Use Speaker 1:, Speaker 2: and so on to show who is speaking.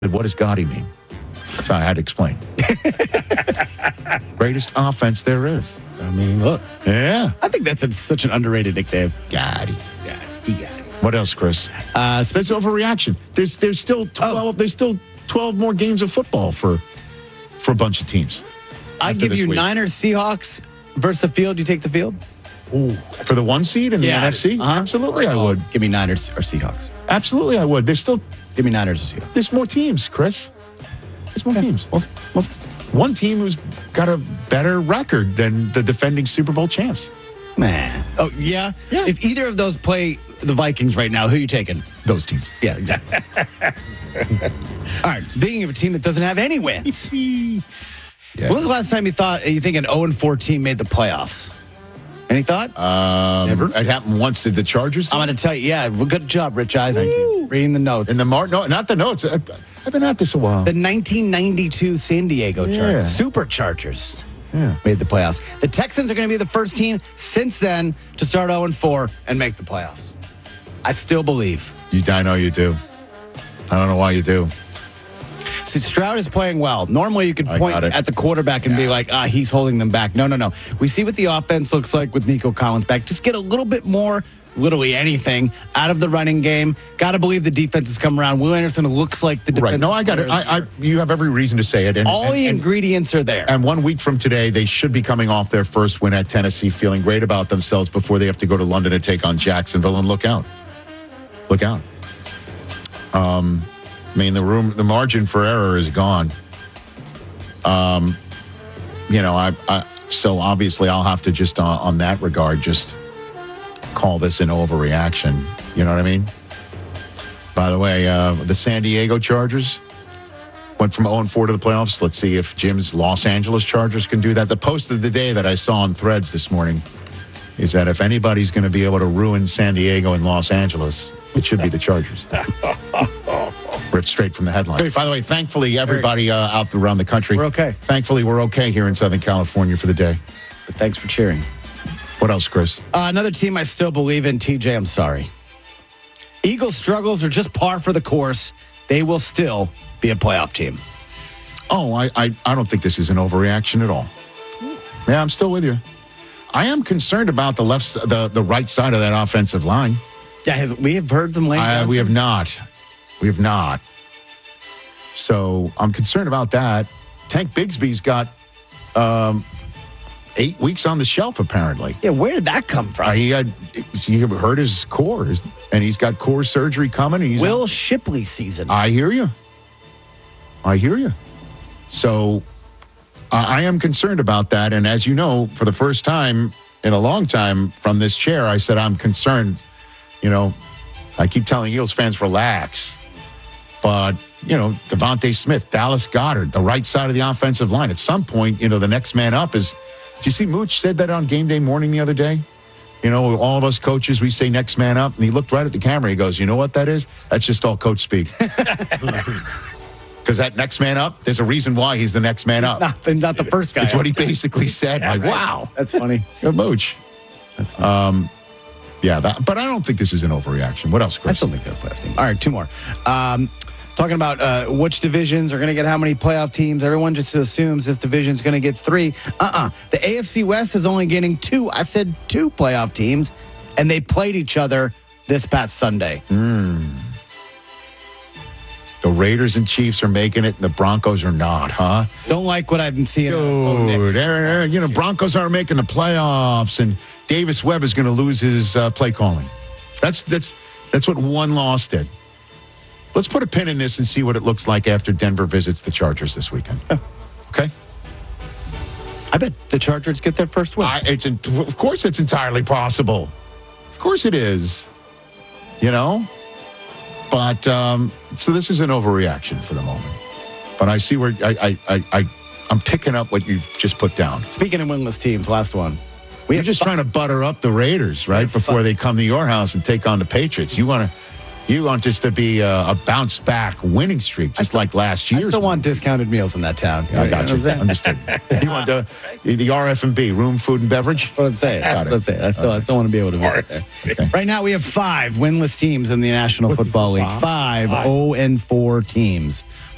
Speaker 1: What does Gotti mean? So I had to explain. Greatest offense there is.
Speaker 2: I mean, look.
Speaker 1: Yeah.
Speaker 2: I think that's such an underrated nickname.
Speaker 1: Gotti.
Speaker 2: Yeah, he got it.
Speaker 1: What else, Chris? That's overreaction. There's still 12. There's still 12 more games of football for a bunch of teams.
Speaker 2: I'd give you Niners, Seahawks versus the field. You take the field?
Speaker 1: Ooh. For the 1 seed in the NFC?
Speaker 2: Uh-huh.
Speaker 1: Absolutely, I would.
Speaker 2: Give me Niners or Seahawks.
Speaker 1: Absolutely, I would.
Speaker 2: Give me Niners or Seahawks.
Speaker 1: There's more teams, Chris. There's more teams.
Speaker 2: We'll see.
Speaker 1: One team who's got a better record than the defending Super Bowl champs.
Speaker 2: Man. Oh, yeah?
Speaker 1: Yeah.
Speaker 2: If either of those play the Vikings right now, who are you taking?
Speaker 1: Those teams.
Speaker 2: Yeah, exactly. All right. Speaking of a team that doesn't have any wins,
Speaker 1: Yeah.
Speaker 2: when was the last time you think an 0-4 team made the playoffs? Any thought?
Speaker 1: Never. It happened once. Did the Chargers?
Speaker 2: I'm going to tell you, yeah, good job, Rich Eisen. Reading the notes.
Speaker 1: No, not the notes. I've been at this a while.
Speaker 2: The 1992 San Diego
Speaker 1: Yeah.
Speaker 2: Chargers, Superchargers,
Speaker 1: Yeah.
Speaker 2: made the playoffs. The Texans are going to be the first team since then to start 0-4 and make the playoffs. I still believe.
Speaker 1: I know you do. I don't know why you do.
Speaker 2: See, Stroud is playing well. Normally, you could point at the quarterback and be like, he's holding them back. No. We see what the offense looks like with Nico Collins back. Just get a little bit more, literally anything, out of the running game. Got to believe the defense has come around. Will Anderson looks like the defense.
Speaker 1: Right. No, I got it. You have every reason to say it. And,
Speaker 2: all the ingredients are there.
Speaker 1: And 1 week from today, they should be coming off their first win at Tennessee, feeling great about themselves before they have to go to London to take on Jacksonville. And look out. Look out. The margin for error is gone. So obviously I'll have to just on that regard, just call this an overreaction. You know what I mean? By the way, the San Diego Chargers went from 0-4 to the playoffs. Let's see if Jim's Los Angeles Chargers can do that. The post of the day that I saw on Threads this morning is that if anybody's going to be able to ruin San Diego and Los Angeles, it should be the Chargers. Ripped straight from the headlines. By the way, thankfully, everybody out around the country.
Speaker 2: We're okay.
Speaker 1: Thankfully, we're okay here in Southern California for the day.
Speaker 2: But thanks for cheering.
Speaker 1: What else, Chris?
Speaker 2: Another team I still believe in, TJ, I'm sorry. Eagles' struggles are just par for the course. They will still be a playoff team.
Speaker 1: Oh, I don't think this is an overreaction at all. Yeah, I'm still with you. I am concerned about the right side of that offensive line.
Speaker 2: Yeah, we have heard from Lane Johnson.
Speaker 1: We have not. We have not. So I'm concerned about that. Tank Bigsby's got 8 weeks on the shelf, apparently.
Speaker 2: Yeah, where did that come from?
Speaker 1: He hurt his core, and he's got core surgery coming.
Speaker 2: Will Shipley season.
Speaker 1: I hear you. So I am concerned about that. And as you know, for the first time in a long time from this chair, I said I'm concerned. I keep telling Eagles fans, relax. But, Devontae Smith, Dallas Goedert, the right side of the offensive line. At some point, the next man up is. Did you see Mooch said that on game day morning the other day? All of us coaches, we say next man up. And he looked right at the camera. He goes, you know what that is? That's just all coach speak. Because that next man up, there's a reason why he's the next man up.
Speaker 2: Not the first guy.
Speaker 1: That's what he basically said.
Speaker 2: Yeah,
Speaker 1: like,
Speaker 2: right.
Speaker 1: Wow.
Speaker 2: That's funny.
Speaker 1: Good Mooch.
Speaker 2: That's funny.
Speaker 1: But I don't think this is an overreaction. What else, Chris?
Speaker 2: I still think they're a playoff team. All right, 2 more. Talking about which divisions are going to get how many playoff teams. Everyone just assumes this division is going to get 3. The AFC West is only getting 2. I said 2 playoff teams, and they played each other this past Sunday.
Speaker 1: The Raiders and Chiefs are making it, and the Broncos are not, huh?
Speaker 2: Don't like what I've been seeing.
Speaker 1: Dude, Broncos aren't making the playoffs, and Davis Webb is going to lose his play calling. That's what one loss did. Let's put a pin in this and see what it looks like after Denver visits the Chargers this weekend. Okay?
Speaker 2: I bet the Chargers get their first win.
Speaker 1: Of course it's entirely possible. Of course it is. But, so this is an overreaction for the moment. But I see where I'm picking up what you've just put down.
Speaker 2: Speaking of winless teams, last one.
Speaker 1: You're just trying to butter up the Raiders, right? Before they come to your house and take on the Patriots. You want this to be a bounce back winning streak, just like last year.
Speaker 2: I still want discounted meals in that town.
Speaker 1: I got you. Understood. You want the RF&B, room, food, and beverage?
Speaker 2: That's what I'm saying. I still want to be able to visit there. Okay. Right now, we have 5 winless teams in the National Football League. 5 0-4 teams.